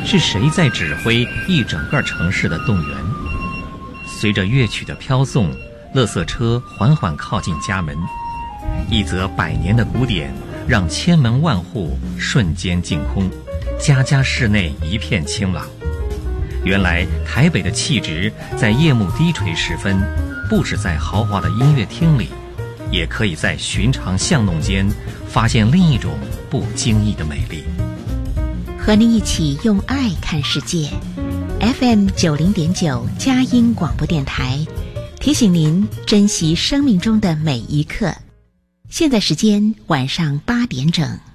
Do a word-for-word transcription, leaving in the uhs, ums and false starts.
是谁在指挥一整个城市的动员？随着乐曲的飘送，垃圾车缓缓靠近家门，一则百年的古典让千门万户瞬间净空，家家室内一片清朗。原来台北的气质在夜幕低垂时分，不止在豪华的音乐厅里，也可以在寻常巷弄间发现另一种不经意的美丽。 和您一起用爱看世界 F M 九零点九佳音广播电台，提醒您珍惜生命中的每一刻。现在时间晚上八点整。